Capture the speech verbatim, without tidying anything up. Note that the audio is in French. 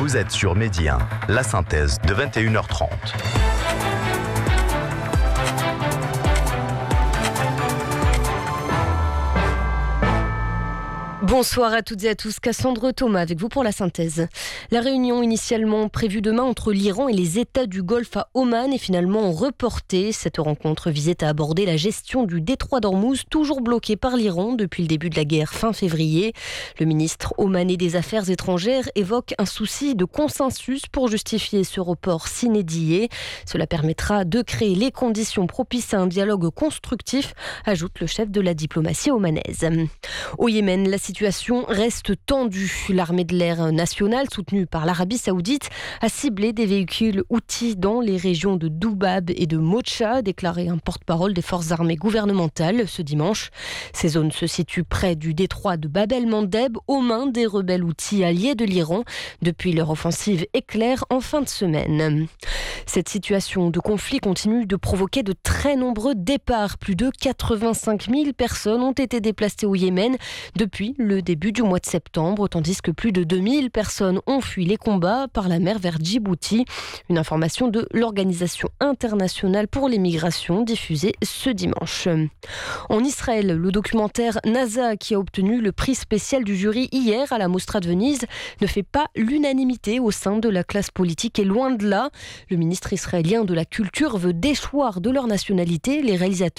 Vous êtes sur Midi un, la synthèse de vingt et une heures trente. Bonsoir à toutes et à tous, Cassandre Thomas avec vous pour la synthèse. La réunion initialement prévue demain entre l'Iran et les États du Golfe à Oman est finalement reportée. Cette rencontre visait à aborder la gestion du détroit d'Ormuz, toujours bloqué par l'Iran depuis le début de la guerre fin février. Le ministre omanais des Affaires étrangères évoque un souci de consensus pour justifier ce report sine die. Cela permettra de créer les conditions propices à un dialogue constructif, ajoute le chef de la diplomatie omanaise. Au Yémen, la situation La situation reste tendue. L'armée de l'air nationale, soutenue par l'Arabie Saoudite, a ciblé des véhicules Houthis dans les régions de Doubab et de Mocha, a déclaré un porte-parole des forces armées gouvernementales ce dimanche. Ces zones se situent près du détroit de Bab el-Mandeb, aux mains des rebelles Houthis alliés de l'Iran, depuis leur offensive éclair en fin de semaine. Cette situation de conflit continue de provoquer de très nombreux départs. Plus de quatre-vingt-cinq mille personnes ont été déplacées au Yémen depuis le début du mois de septembre, tandis que plus de deux mille personnes ont fui les combats par la mer vers Djibouti. Une information de l'Organisation internationale pour les migrations diffusée ce dimanche. En Israël, le documentaire NASA, qui a obtenu le prix spécial du jury hier à la Mostra de Venise, ne fait pas l'unanimité au sein de la classe politique et loin de là. Le ministre israélien de la Culture veut déchoir de leur nationalité les réalisateurs